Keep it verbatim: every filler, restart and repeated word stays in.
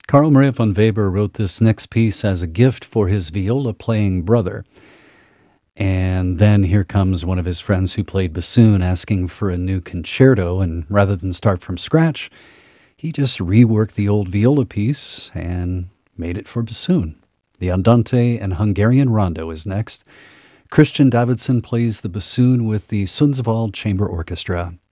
Carl Maria von Weber wrote this next piece as a gift for his viola playing brother. And then here comes one of his friends who played bassoon asking for a new concerto. And rather than start from scratch, he just reworked the old viola piece and made it for bassoon. The Andante and Hungarian Rondo is next. Christian Davidson plays the bassoon with the Sundsvall Chamber Orchestra.